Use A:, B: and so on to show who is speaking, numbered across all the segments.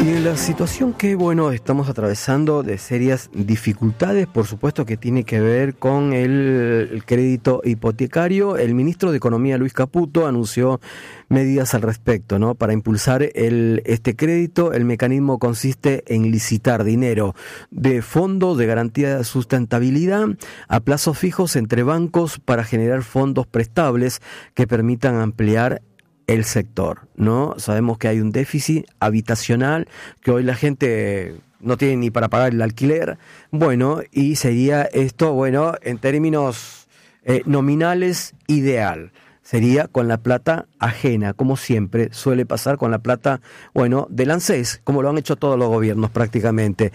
A: Y en la situación que, bueno, estamos atravesando de serias dificultades, por supuesto que tiene que ver con el crédito hipotecario, el ministro de Economía, Luis Caputo, anunció medidas al respecto, ¿no? Para impulsar este crédito, el mecanismo consiste en licitar dinero de fondos de garantía de sustentabilidad a plazos fijos entre bancos para generar fondos prestables que permitan ampliar el sector, ¿no? Sabemos que hay un déficit habitacional, que hoy la gente no tiene ni para pagar el alquiler, bueno, y sería esto, bueno, en términos nominales, ideal. Sería con la plata ajena, como siempre suele pasar con la plata, bueno, del ANSES, como lo han hecho todos los gobiernos prácticamente.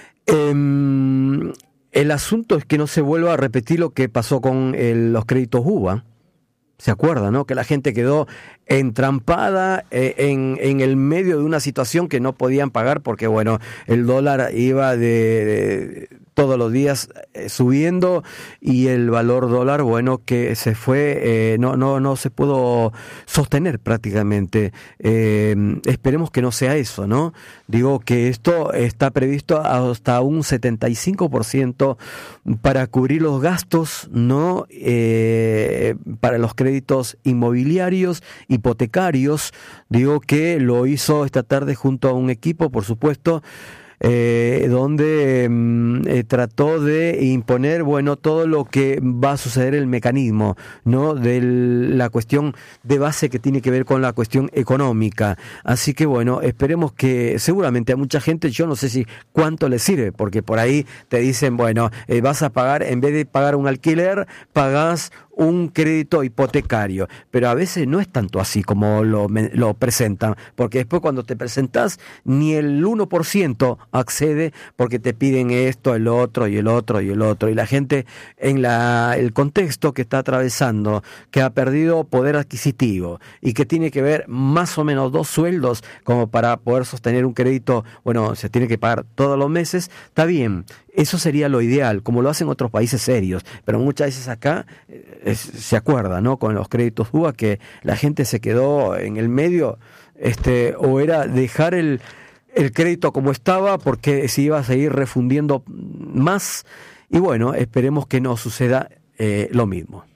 A: El asunto es que no se vuelva a repetir lo que pasó con los créditos UVA. ¿Se acuerda, no? Que la gente quedó entrampada en el medio de una situación que no podían pagar porque, bueno, el dólar iba de todos los días subiendo y el valor dólar, bueno, que se fue, no se pudo sostener prácticamente. Esperemos que no sea eso, ¿no? Digo que esto está previsto hasta un 75% para cubrir los gastos, ¿no? Para los créditos inmobiliarios, hipotecarios. Digo que lo hizo esta tarde junto a un equipo, por supuesto, donde trató de imponer, bueno, todo lo que va a suceder, el mecanismo, ¿no? De la cuestión de base que tiene que ver con la cuestión económica. Así que, bueno, esperemos que seguramente a mucha gente, yo no sé si cuánto le sirve, porque por ahí te dicen, bueno, vas a pagar, en vez de pagar un alquiler, pagás un crédito hipotecario, pero a veces no es tanto así como lo presentan, porque después cuando te presentás ni el 1% accede porque te piden esto, el otro y el otro y el otro, y la gente en el contexto que está atravesando, que ha perdido poder adquisitivo y que tiene que ver más o menos 2 sueldos como para poder sostener un crédito, bueno, se tiene que pagar todos los meses, está bien. Eso sería lo ideal, como lo hacen otros países serios, pero muchas veces acá se acuerda, ¿no? Con los créditos UVA que la gente se quedó en el medio, o era dejar el crédito como estaba porque se iba a seguir refundiendo más, y bueno, esperemos que no suceda lo mismo.